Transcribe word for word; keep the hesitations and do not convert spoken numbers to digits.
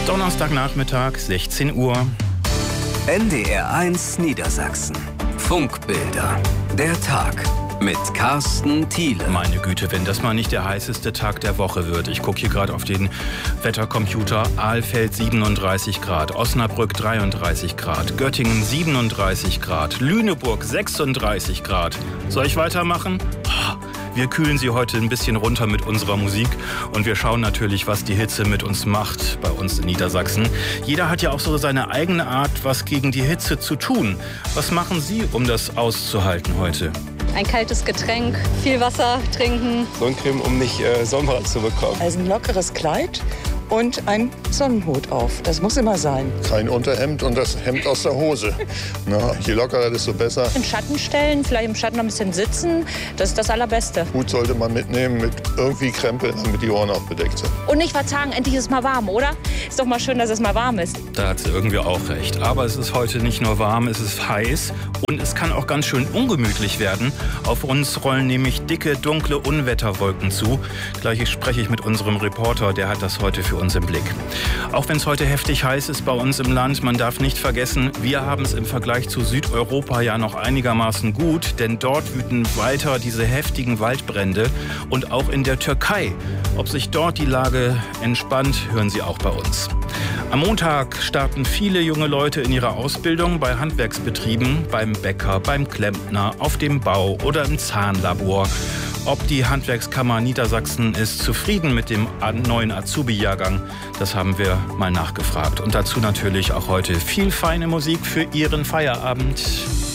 Donnerstagnachmittag, sechzehn Uhr. N D R eins Niedersachsen. Funkbilder. Der Tag mit Carsten Thiele. Meine Güte, wenn das mal nicht der heißeste Tag der Woche wird. Ich gucke hier gerade auf den Wettercomputer. Ahlfeld siebenunddreißig Grad, Osnabrück dreiunddreißig Grad, Göttingen siebenunddreißig Grad, Lüneburg sechsunddreißig Grad. Soll ich weitermachen? Wir kühlen Sie heute ein bisschen runter mit unserer Musik und wir schauen natürlich, was die Hitze mit uns macht bei uns in Niedersachsen. Jeder hat ja auch so seine eigene Art, was gegen die Hitze zu tun. Was machen Sie, um das auszuhalten heute? Ein kaltes Getränk, viel Wasser trinken. Sonnencreme, um nicht äh, Sonnenbrand zu bekommen. Also ein lockeres Kleid und ein Sonnenhut auf. Das muss immer sein. Kein Unterhemd und das Hemd aus der Hose. Na, je lockerer, desto besser. In Schatten stellen, vielleicht im Schatten noch ein bisschen sitzen. Das ist das Allerbeste. Hut sollte man mitnehmen mit irgendwie Krempel, damit die Ohren auch bedeckt sind. Und nicht verzagen, endlich ist es mal warm, oder? Ist doch mal schön, dass es mal warm ist. Da hat sie irgendwie auch recht. Aber es ist heute nicht nur warm, es ist heiß und es kann auch ganz schön ungemütlich werden. Auf uns rollen nämlich dicke, dunkle Unwetterwolken zu. Gleich spreche ich mit unserem Reporter, der hat das heute für uns im Blick. Auch wenn es heute heftig heiß ist bei uns im Land, man darf nicht vergessen, wir haben es im Vergleich zu Südeuropa ja noch einigermaßen gut, denn dort wüten weiter diese heftigen Waldbrände und auch in der Türkei. Ob sich dort die Lage entspannt, hören Sie auch bei uns. Am Montag starten viele junge Leute in ihrer Ausbildung bei Handwerksbetrieben, beim Bäcker, beim Klempner, auf dem Bau oder im Zahnlabor. Ob die Handwerkskammer Niedersachsen ist zufrieden mit dem neuen Azubi-Jahrgang, das haben wir mal nachgefragt. Und dazu natürlich auch heute viel feine Musik für Ihren Feierabend.